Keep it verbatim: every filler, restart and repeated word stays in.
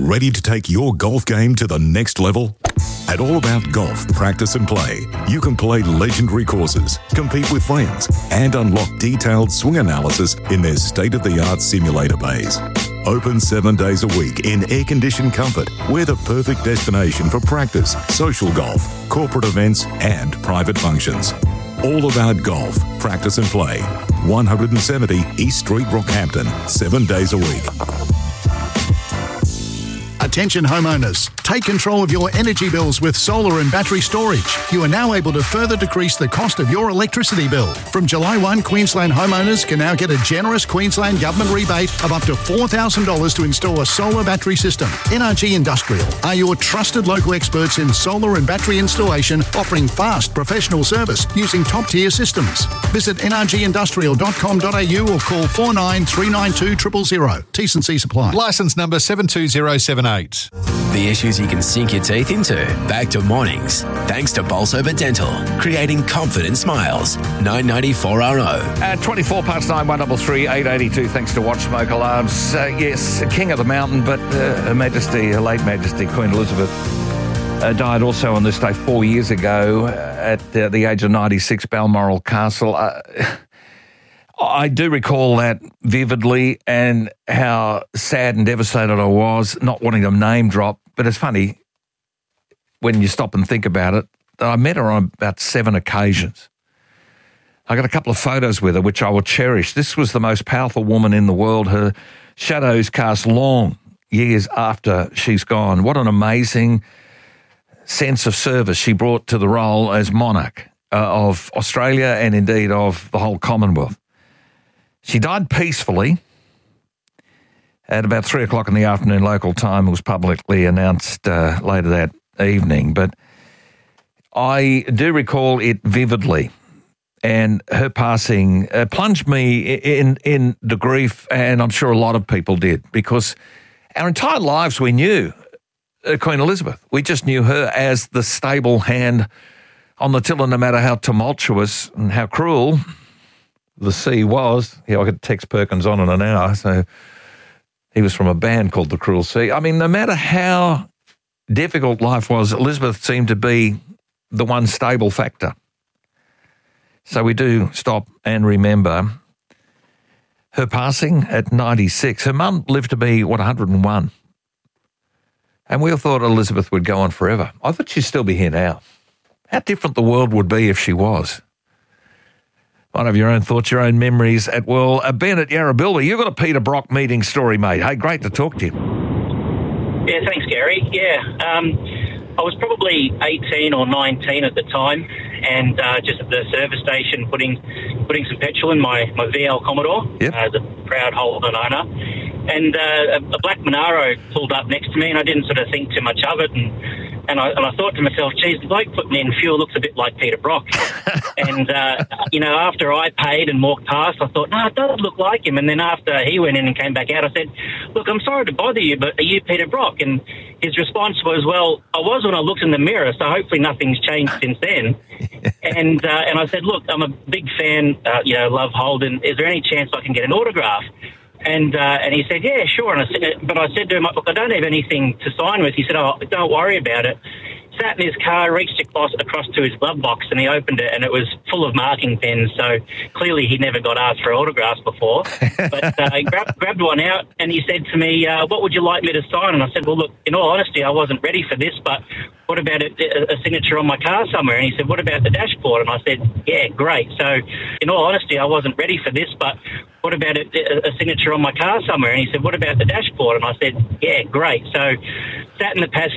Ready to take your golf game to the next level? At All About Golf Practice and Play, you can play legendary courses, compete with friends, and unlock detailed swing analysis in their state-of-the-art simulator bays. Open seven days a week in air-conditioned comfort, we're the perfect destination for practice, social golf, corporate events, and private functions. All About Golf Practice and Play, one seventy East Street, Rockhampton, seven days a week. Attention homeowners, take control of your energy bills with solar and battery storage. You are now able to further decrease the cost of your electricity bill. From July first, Queensland homeowners can now get a generous Queensland Government rebate of up to four thousand dollars to install a solar battery system. N R G Industrial are your trusted local experts in solar and battery installation, offering fast professional service using top-tier systems. Visit n r g industrial dot com dot a u or call four nine three nine two zero zero zero. T's and C's apply. Licence number seven two zero seven eight. The issues you can sink your teeth into. Back to mornings. Thanks to Bolsover Dental. Creating confident smiles. nine ninety-four R O. At twenty-four past nine, one double three, eight eighty-two. Thanks to Watch Smoke Alarms. Uh, yes, King of the Mountain, but uh, Her Majesty, Her late Majesty, Queen Elizabeth, uh, died also on this day four years ago uh, at uh, the age of ninety-six, Balmoral Castle. Uh, I do recall that vividly and how sad and devastated I was, not wanting to name drop. But it's funny when you stop and think about it, that I met her on about seven occasions. I got a couple of photos with her, which I will cherish. This was the most powerful woman in the world. Her shadows cast long years after she's gone. What an amazing sense of service she brought to the role as monarch uh, of Australia and indeed of the whole Commonwealth. She died peacefully at about three o'clock in the afternoon local time. It was publicly announced uh, later that evening. But I do recall it vividly. And her passing uh, plunged me in, in the grief, and I'm sure a lot of people did, because our entire lives we knew uh, Queen Elizabeth. We just knew her as the stable hand on the tiller, no matter how tumultuous and how cruel the sea was. Yeah, I could text Perkins on in an hour, so he was from a band called The Cruel Sea. I mean, no matter how difficult life was, Elizabeth seemed to be the one stable factor. So we do stop and remember her passing at ninety-six. Her mum lived to be, what, one hundred and one. And we all thought Elizabeth would go on forever. I thought she'd still be here now. How different the world would be if she was. Might have your own thoughts, your own memories at well. Uh, Ben at Yarrabilba, you've got a Peter Brock meeting story, mate. Hey, great to talk to you. Yeah, thanks, Gary. Yeah, um, I was probably eighteen or nineteen at the time, and uh, just at the service station putting putting some petrol in my, my V L Commodore, yep. uh, the proud Holden owner. And uh, a, a black Monaro pulled up next to me, and I didn't sort of think too much of it. And and I, and I thought to myself, geez, the bloke putting in fuel looks a bit like Peter Brock. and, uh, you know, after I paid and walked past, I thought, no, it does look like him. And then after he went in and came back out, I said, look, I'm sorry to bother you, but are you Peter Brock? And his response was, well, I was when I looked in the mirror, so hopefully nothing's changed since then. and uh, and I said, look, I'm a big fan, uh, you know, love Holden. Is there any chance I can get an autograph? And uh, and he said, yeah, sure. And I said, but I said to him, look, I don't have anything to sign with. He said, oh, don't worry about it. Sat in his car, reached across, across to his glove box, and he opened it, and it was full of marking pens. So clearly he never got asked for autographs before. But uh, he grabbed, grabbed one out, and he said to me, uh, what would you like me to sign? And I said, well, look, in all honesty, I wasn't ready for this, but what about a, a signature on my car somewhere? And he said, what about the dashboard? And I said, yeah, great. So in all honesty, I wasn't ready for this, but what about a, a signature on my car somewhere? And he said, what about the dashboard? And I said, yeah, great. So sat in the passenger